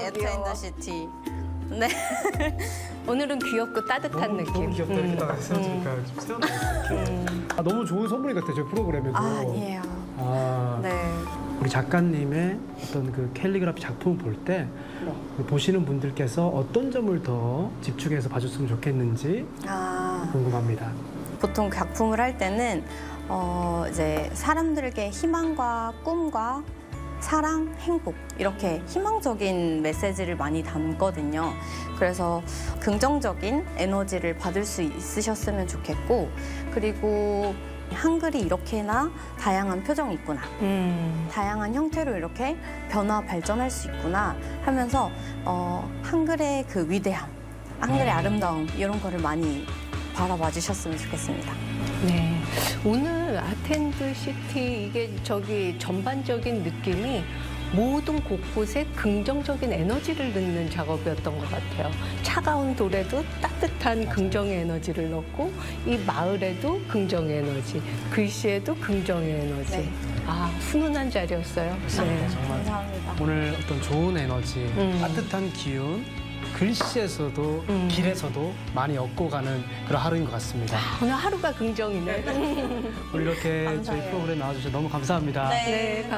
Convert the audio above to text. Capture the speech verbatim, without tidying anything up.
어테인더 시티. 네. 오늘은 귀엽고 따뜻한 너무, 느낌. 너무 귀엽다. 음. 이렇게 딱 세워지니까 좀 세워놓는 아, 너무 좋은 선물인 것 같아요. 저희 프로그램에도. 아, 아니에요. 아, 네. 우리 작가님의 어떤 그 캘리그라피 작품을 볼 때 보시는 분들께서 어떤 점을 더 집중해서 봐줬으면 좋겠는지 아, 궁금합니다. 보통 작품을 할 때는 어, 이제 사람들에게 희망과 꿈과 사랑, 행복 이렇게 희망적인 메시지를 많이 담거든요. 그래서 긍정적인 에너지를 받을 수 있으셨으면 좋겠고, 그리고 한글이 이렇게나 다양한 표정이 있구나, 음. 다양한 형태로 이렇게 변화 발전할 수 있구나 하면서 어, 한글의 그 위대함, 한글의 아름다움 이런 거를 많이 바라봐 주셨으면 좋겠습니다. 네. 오늘 아텐드 시티 이게 저기 전반적인 느낌이 모든 곳곳에 긍정적인 에너지를 넣는 작업이었던 것 같아요. 차가운 돌에도 따뜻한 긍정의 에너지를 넣고 이 마을에도 긍정의 에너지, 글씨에도 긍정의 에너지. 네. 아, 훈훈한 자리였어요. 네. 정말 감사합니다. 오늘 어떤 좋은 에너지, 음. 따뜻한 기운, 글씨에서도 음. 길에서도 많이 얻고 가는 그런 하루인 것 같습니다. 오늘 하루가 긍정이네. 오늘 이렇게 저희 감사해요. 프로그램 나와주셔서 너무 감사합니다. 네,